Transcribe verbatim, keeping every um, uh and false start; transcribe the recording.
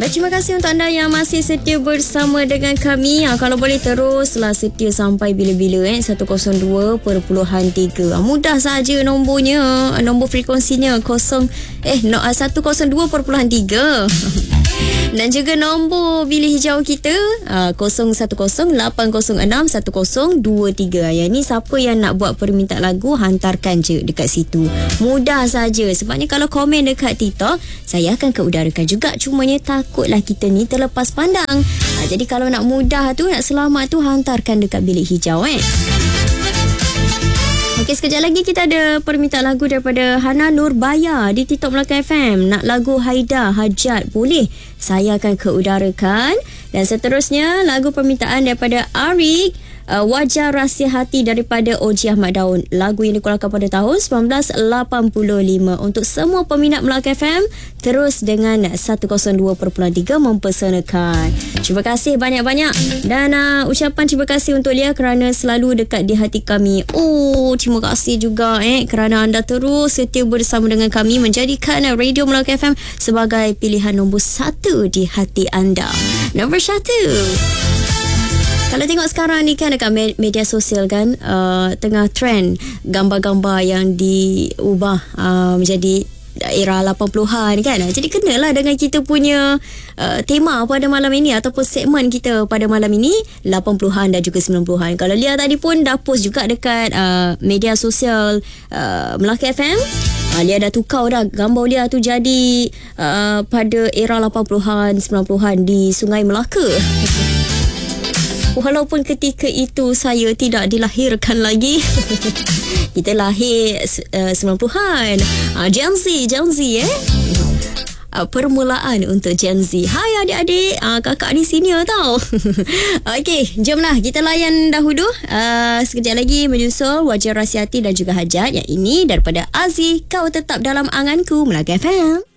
Dan terima kasih untuk anda yang masih setia bersama dengan kami. Ha, kalau boleh teruslah setia sampai bila-bila eh seratus dua perpuluhan tiga. Ha, mudah saja nombornya, nombor frekuensinya kosong eh no, seratus dua perpuluhan tiga. Dan juga nombor bilik hijau kita uh, kosong satu kosong lapan kosong enam satu kosong dua tiga. Yang ni siapa yang nak buat permintaan lagu, hantarkan je dekat situ. Mudah saja. Sebabnya kalau komen dekat TikTok, saya akan keudarakan juga. Cumanya takutlah kita ni terlepas pandang. Uh, jadi kalau nak mudah tu, nak selamat tu, hantarkan dekat bilik hijau eh. Okey, sekejap lagi kita ada permintaan lagu daripada Hana Nurbaya di TikTok Melaka F M. Nak lagu Haida Hajat boleh? Saya akan keudarakan. Dan seterusnya lagu permintaan daripada Arik, uh, Wajah Rahsia Hati daripada Oji Ahmad Daun. Lagu yang dikeluarkan pada tahun seribu sembilan ratus lapan puluh lima. Untuk semua peminat Melaka F M, terus dengan seratus dua perpuluhan tiga mempersanakan. Terima kasih banyak-banyak. Dan uh, ucapan terima kasih untuk Lia kerana selalu dekat di hati kami. Oh, terima kasih juga eh kerana anda terus setia bersama dengan kami, menjadikan Radio Melaka F M sebagai pilihan nombor satu di hati anda. Nombor satu. Kalau tengok sekarang ni kan dekat media sosial kan, uh, tengah trend gambar-gambar yang diubah uh, menjadi era lapan puluhan kan. Jadi kenalah dengan kita punya uh, tema pada malam ini ataupun segmen kita pada malam ini, lapan puluhan dan juga sembilan puluhan. Kalau Lia tadi pun dah post juga dekat uh, media sosial uh, Melaka F M. Uh, Lia dah tukar dah gambar Lia tu jadi uh, pada era lapan puluhan, sembilan puluhan di Sungai Melaka. Walaupun ketika itu saya tidak dilahirkan lagi. Kita lahir uh, sembilan puluhan. Uh, Gen Z, Gen Z eh. Uh, permulaan untuk Gen Z. Hai adik-adik, uh, kakak di sini tau. Okey, jomlah kita layan dahulu. Uh, sekejap lagi menyusul Wajah Rahsia Hati dan juga Hajat. Yang ini daripada Aziz, Kau Tetap Dalam Anganku, Melaka F M.